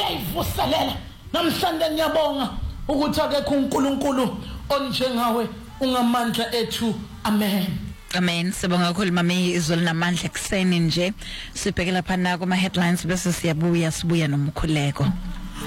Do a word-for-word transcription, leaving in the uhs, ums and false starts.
uyayivuselela namhlanje ngiyabonga ukuthi akekho uNkulunkulu onjengawe ungamandla ethu amen Amen. Sibonga kakhulu mami izolo namandla ekseni nje sibhekela phana kuma headlines bese siyabuya sibuya nomkhuleko.